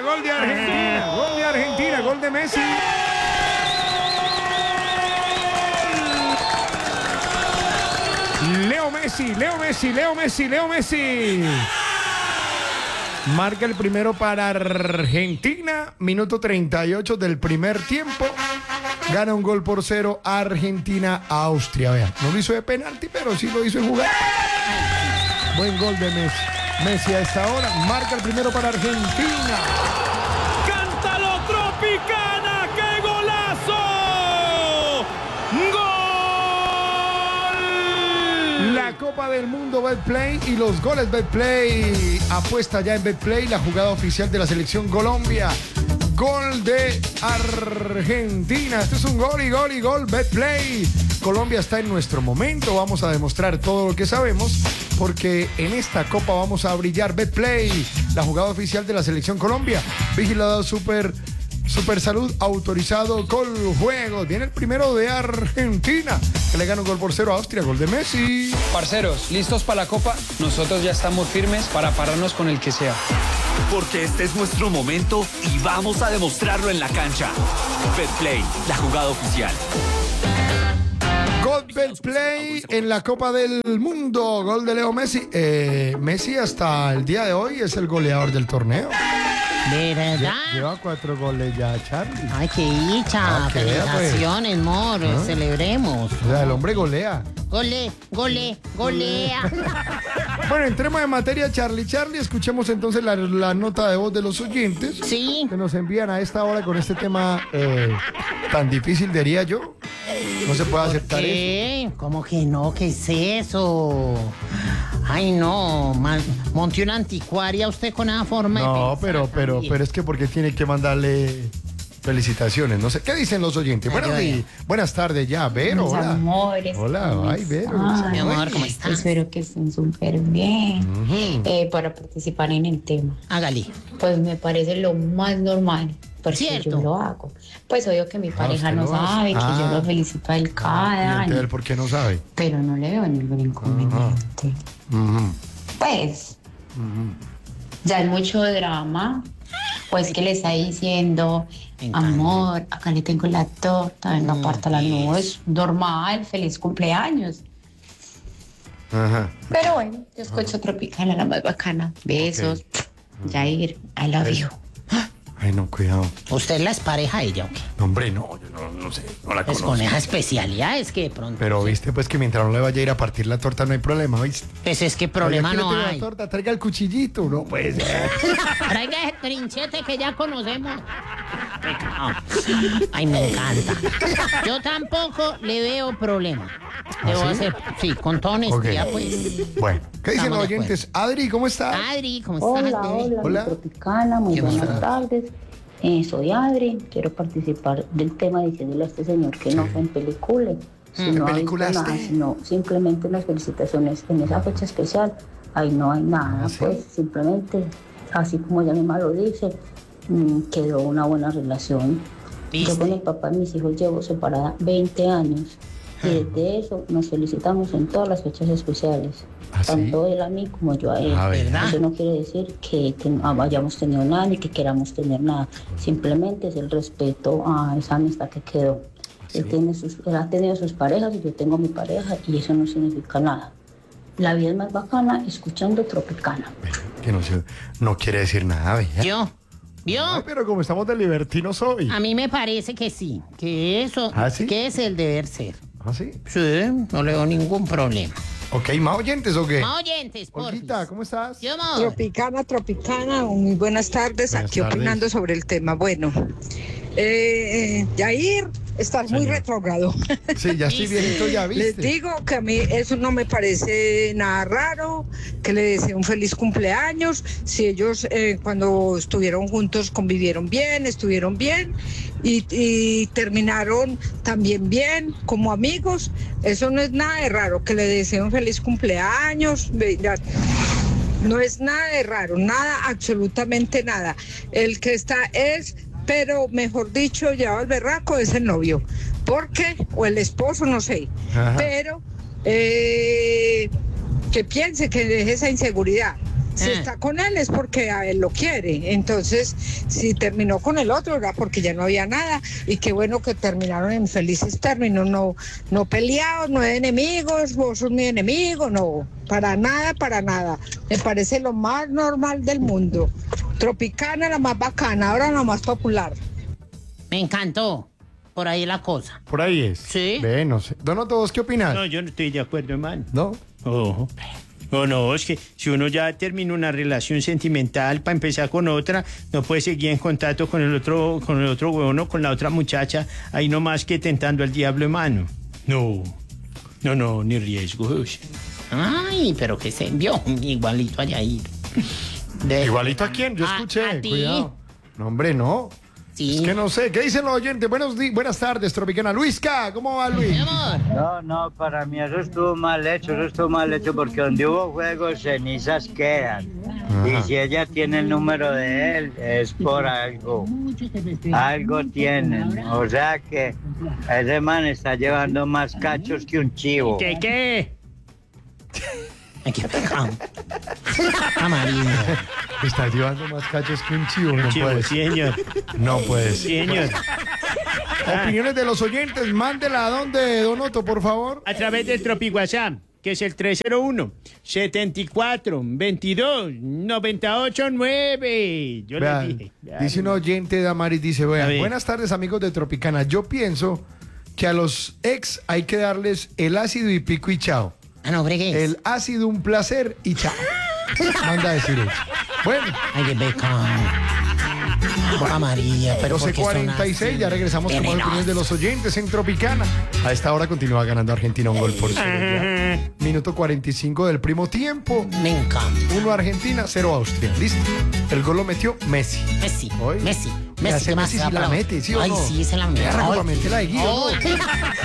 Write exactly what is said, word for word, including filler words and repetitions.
gol de Argentina, gol de Argentina, gol de Messi. Leo Messi, Leo Messi, Leo Messi, Leo Messi. Marca el primero para Argentina, minuto treinta y ocho del primer tiempo. Gana un gol por cero Argentina a Austria. Vean, no lo hizo de penalti, pero sí lo hizo en jugada. Buen gol de Messi. Messi a esta hora marca el primero para Argentina. ¡Cántalo, Tropicana! ¡Qué golazo! ¡Gol! La Copa del Mundo Betplay y los goles Betplay. Apuesta ya en Betplay la jugada oficial de la selección Colombia. Gol de Argentina. Este es un gol y gol y gol Betplay. Colombia está en nuestro momento. Vamos a demostrar todo lo que sabemos porque en esta Copa vamos a brillar. Betplay, la jugada oficial de la selección Colombia. Vigilado Super, Super Salud, autorizado con juegos. Viene el primero de Argentina, que le gana un gol por cero a Austria. Gol de Messi. Parceros, ¿listos para la Copa? Nosotros ya estamos firmes para pararnos con el que sea. Porque este es nuestro momento y vamos a demostrarlo en la cancha. Betplay, la jugada oficial. Gol Betplay en la Copa del Mundo. Gol de Leo Messi. Eh, Messi hasta el día de hoy es el goleador del torneo. ¿De verdad? Lleva cuatro goles ya, Charlie. Ay, qué dicha. Ah, que vea, pues. Felicitaciones, Mor. ¿Ah? Celebremos. O sea, el hombre golea. Gole, gole, golea. Bueno, entremos en materia, Charlie. Charlie, escuchemos entonces la, la nota de voz de los oyentes. Sí. Que nos envían a esta hora con este tema eh, tan difícil, diría yo. No se puede aceptar eso. ¿Qué? ¿Cómo que no? ¿Qué es eso? Ay, no. Man, monte una anticuaria usted con esa forma de No, pensar pero, pero, también. pero es que porque tiene que mandarle felicitaciones. No sé, ¿qué dicen los oyentes? Buenas, Ayuda. buenas tardes ya, Vero. Mis Hola. amores. Hola, ¿cómo ay, Vero. están? Mi amor, ¿cómo estás? Espero que estén súper bien. Ujú. Eh, para participar en el tema. Hágale. Pues me parece lo más normal. Porque Cierto. yo lo hago. Pues obvio que mi pareja usted no lo hace. sabe, que Ah. yo lo felicito a él Y cada entonces, año. ¿por qué no sabe? Pero no le veo ningún inconveniente. Ujú. Pues, ya hay mucho drama. Pues que le está diciendo, Me encanta. amor, acá le tengo la torta, venga, Mm, aparta la yes. nube, normal, feliz cumpleaños. Ajá. Pero bueno, yo escucho Tropicana, la más bacana. Besos, Jair, I love you. Ay, no, cuidado. ¿Usted la es pareja de ella o qué? No, hombre, no, yo no, no sé, no la Pues conozco. con esa especialidad es que de pronto. Pero viste, pues que mientras no le vaya a ir a partir la torta no hay problema, ¿viste? Pues es que problema Oiga, no ¿quiere tener hay. la torta? Traiga el cuchillito, no puede ser. Traiga ese trinchete que ya conocemos. Ay, me encanta. Yo tampoco le veo problema. Debo ¿Ah, sí? hacer, sí, con toda honestidad, Ok. pues. Bueno, ¿qué dicen Estamos los de oyentes? Adri, ¿cómo estás? Adri, ¿cómo estás? Hola, bebé? hola, Hola. mi Tropicana, muy Qué buenas buenas. tardes. Eh, soy Adri, quiero participar del tema diciéndole a este señor que no Sí. se empelicule, si Mm. no ha visto ¿Empeliculaste? nada, sino simplemente las felicitaciones en esa fecha especial, ahí no hay nada, ¿Ah, sí? pues simplemente, así como ella misma lo dice, mm, quedó una buena relación. ¿Viste? Yo con el papá de mis hijos llevo separada veinte años. Y desde eso nos felicitamos en todas las fechas especiales, ¿Ah, sí? tanto él a mí como yo a él. A ver. ¿Verdad? Eso no quiere decir que, que no hayamos tenido nada ni que queramos tener nada. Simplemente es el respeto a esa amistad que quedó. Él, tiene sus, él ha tenido sus parejas y yo tengo mi pareja y eso no significa nada. La vida es más bacana escuchando Tropicana. Que no, se- no quiere decir nada, ¿veía? ¿Yo? ¿Vio? Ay, pero como estamos de libertinos hoy. A mí me parece que sí, que eso, ¿Ah, sí? que es el deber ser. ¿Ah, sí? Sí, no le veo ningún problema. Ok, ¿más oyentes o qué? Más oyentes, por Olguita, ¿cómo estás? Yo, amor. Tropicana, Tropicana, muy buenas tardes. Buenas Aquí tardes. opinando sobre el tema. Bueno, eh, Yair, estás muy Señor. retrógrado. Sí, ya estoy viejito, ya Les viste. digo que a mí eso no me parece nada raro, que le deseo un feliz cumpleaños. Si ellos eh, cuando estuvieron juntos convivieron bien, estuvieron bien y, y terminaron también bien como amigos, eso no es nada de raro. Que le deseo un feliz cumpleaños. Ve, ya, no es nada de raro, nada, absolutamente nada. El que está es, pero mejor dicho, lleva el berraco, es el novio. ¿Por qué? O el esposo, no sé. Ajá. Pero eh, que piense, que deje esa inseguridad. Si Ah. está con él es porque a él lo quiere. Entonces, si terminó con el otro era porque ya no había nada. Y qué bueno que terminaron en felices términos, no, no peleados, no de enemigos, vos sos mi enemigo, no. Para nada, para nada. Me parece lo más normal del mundo. Tropicana, la más bacana, ahora la más popular. Me encantó. Por ahí la cosa. Por ahí es. Sí. Ve, no sé. Donato, ¿vos qué opinas? No, yo no estoy de acuerdo, hermano. ¿No? Ojo. No, no, es que si uno ya termina una relación sentimental para empezar con otra, no puede seguir en contacto con el otro, con el otro huevón o con la otra muchacha, ahí nomás que tentando al diablo, hermano. No, no, no, ni riesgo. Uy. Ay, pero que se vio igualito allá ahí. De- ¿Igualito a quién? Yo A- escuché. a ti. Cuidado. No, hombre, no. Sí. Es que no sé. ¿Qué dicen los oyentes? Buenos di- buenas tardes, Tropicana. Luisca, ¿cómo va, Luis? Mi amor. No, no, para mí eso estuvo mal hecho, eso estuvo mal hecho porque donde hubo fuegos, cenizas quedan. Y si ella tiene el número de él, es por algo. Algo tienen. O sea que ese man está llevando más cachos que un chivo. ¿Qué, qué? Ay, qué pecado. Amarillo. Está llevando más cachos que un chivo. No Chivo, puede sí, ser. señor. No puede ser. Sí, señor. Opiniones de los oyentes, mándela a dónde, Donoto, por favor. A través del Tropi WhatsApp, que es el tres cero uno, setenta y cuatro, veintidós, noventa y ocho, nueve. Yo Vean, le dije. dice un oyente de Amaris, dice, A vean, ver. buenas tardes amigos de Tropicana. Yo pienso que a los ex hay que darles el ácido y pico y chao. Ah, no, bregues. El ácido un placer y chao. Manda a decir eso. Bueno, Ay, qué pecado. Boca amarilla, pero doce cuarenta y seis, ya regresamos con más opiniones de los oyentes en Tropicana. A esta hora continúa ganando Argentina un gol por cero. ya. Minuto cuarenta y cinco del primo tiempo. Me encanta. uno Argentina, cero Austria. ¿Listo? El gol lo metió Messi. Messi. Hoy. Messi. Ya Messi, sé ¿qué más Messi se si la aplaude? mete, ¿sí o Ay, no? sí, se la mete. Ya, Ay, rápidamente la de Guido, ¿no? ay.